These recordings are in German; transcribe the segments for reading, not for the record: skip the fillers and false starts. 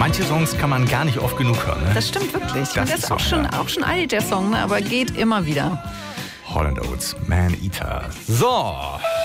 Manche Songs kann man gar nicht oft genug hören. Ne? Das stimmt wirklich. Das ist ist auch so, schon alt, der Song, ne? Aber geht immer wieder. Holland Oates, Man Eater. So.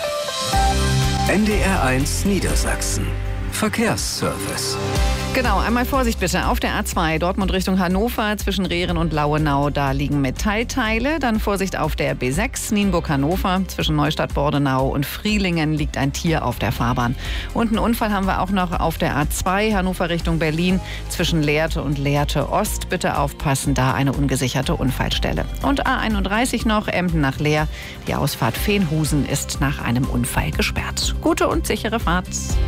NDR1 Niedersachsen. Verkehrsservice. Genau, einmal Vorsicht bitte. Auf der A2 Dortmund Richtung Hannover zwischen Rehren und Lauenau, da liegen Metallteile. Dann Vorsicht auf der B6 Nienburg-Hannover zwischen Neustadt-Bordenau und Frielingen liegt ein Tier auf der Fahrbahn. Und einen Unfall haben wir auch noch auf der A2 Hannover Richtung Berlin zwischen Lehrte und Lehrte Ost. Bitte aufpassen, da eine ungesicherte Unfallstelle. Und A31 noch, Emden nach Leer. Die Ausfahrt Veenhusen ist nach einem Unfall gesperrt. Gute und sichere Fahrt.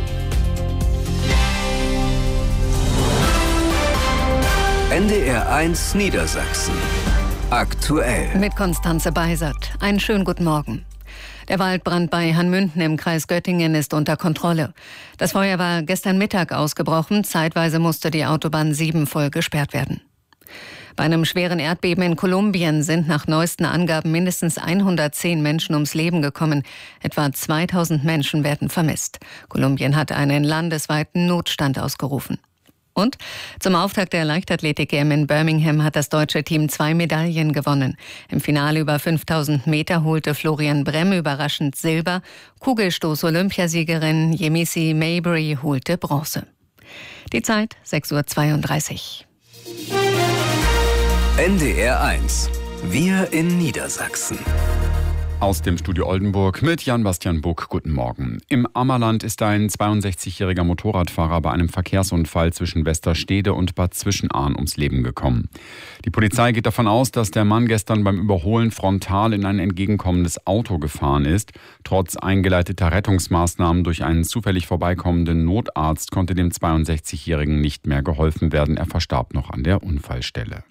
NDR1 Niedersachsen. Aktuell. Mit Konstanze Beisert. Einen schönen guten Morgen. Der Waldbrand bei Hanmünden im Kreis Göttingen ist unter Kontrolle. Das Feuer war gestern Mittag ausgebrochen. Zeitweise musste die Autobahn 7 voll gesperrt werden. Bei einem schweren Erdbeben in Kolumbien sind nach neuesten Angaben mindestens 110 Menschen ums Leben gekommen. Etwa 2000 Menschen werden vermisst. Kolumbien hat einen landesweiten Notstand ausgerufen. Und zum Auftakt der Leichtathletik-EM in Birmingham hat das deutsche Team 2 Medaillen gewonnen. Im Finale über 5000 Meter holte Florian Bremm überraschend Silber. Kugelstoß-Olympiasiegerin Yemisi Mabry holte Bronze. Die Zeit 6:32 Uhr. NDR1. Wir in Niedersachsen. Aus dem Studio Oldenburg mit Jan-Bastian Buck. Guten Morgen. Im Ammerland ist ein 62-jähriger Motorradfahrer bei einem Verkehrsunfall zwischen Westerstede und Bad Zwischenahn ums Leben gekommen. Die Polizei geht davon aus, dass der Mann gestern beim Überholen frontal in ein entgegenkommendes Auto gefahren ist. Trotz eingeleiteter Rettungsmaßnahmen durch einen zufällig vorbeikommenden Notarzt konnte dem 62-jährigen nicht mehr geholfen werden. Er verstarb noch an der Unfallstelle.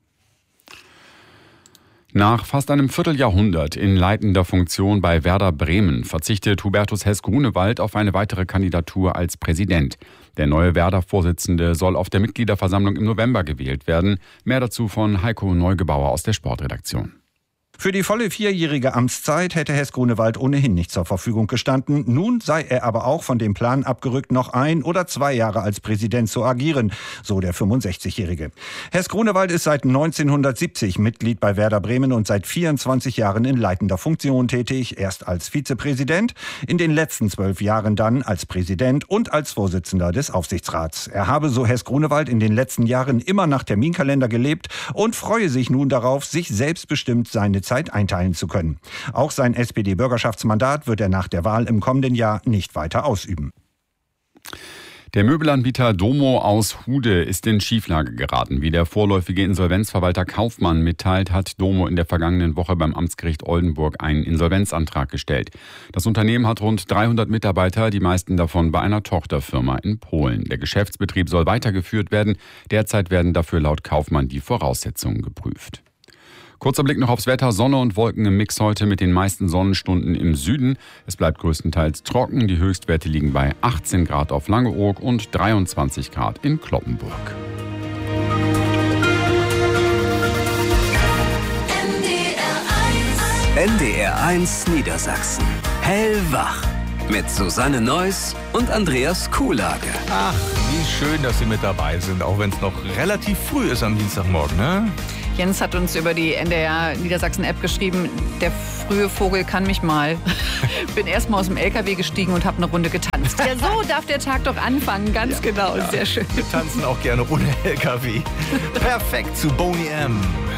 Nach fast einem Vierteljahrhundert in leitender Funktion bei Werder Bremen verzichtet Hubertus Hess-Grunewald auf eine weitere Kandidatur als Präsident. Der neue Werder-Vorsitzende soll auf der Mitgliederversammlung im November gewählt werden. Mehr dazu von Heiko Neugebauer aus der Sportredaktion. Für die volle 4-jährige Amtszeit hätte Hess-Grunewald ohnehin nicht zur Verfügung gestanden. Nun sei er aber auch von dem Plan abgerückt, noch 1 oder 2 Jahre als Präsident zu agieren, so der 65-Jährige. Hess-Grunewald ist seit 1970 Mitglied bei Werder Bremen und seit 24 Jahren in leitender Funktion tätig. Erst als Vizepräsident, in den letzten 12 Jahren dann als Präsident und als Vorsitzender des Aufsichtsrats. Er habe, so Hess-Grunewald, in den letzten Jahren immer nach Terminkalender gelebt und freue sich nun darauf, sich selbstbestimmt seine Zeit einteilen zu können. Auch sein SPD-Bürgerschaftsmandat wird er nach der Wahl im kommenden Jahr nicht weiter ausüben. Der Möbelanbieter Domo aus Hude ist in Schieflage geraten. Wie der vorläufige Insolvenzverwalter Kaufmann mitteilt, hat Domo in der vergangenen Woche beim Amtsgericht Oldenburg einen Insolvenzantrag gestellt. Das Unternehmen hat rund 300 Mitarbeiter, die meisten davon bei einer Tochterfirma in Polen. Der Geschäftsbetrieb soll weitergeführt werden. Derzeit werden dafür laut Kaufmann die Voraussetzungen geprüft. Kurzer Blick noch aufs Wetter. Sonne und Wolken im Mix heute mit den meisten Sonnenstunden im Süden. Es bleibt größtenteils trocken. Die Höchstwerte liegen bei 18 Grad auf Langeoog und 23 Grad in Cloppenburg. NDR1 Niedersachsen. Hellwach. Mit Susanne Neuss und Andreas Kuhlage. Ach, wie schön, dass Sie mit dabei sind, auch wenn es noch relativ früh ist am Dienstagmorgen, ne? Jens hat uns über die NDR Niedersachsen-App geschrieben, der frühe Vogel kann mich mal. Bin erst mal aus dem LKW gestiegen und habe eine Runde getanzt. Ja, so darf der Tag doch anfangen, ganz genau, sehr schön. Wir tanzen auch gerne ohne LKW. Perfekt zu Boney M.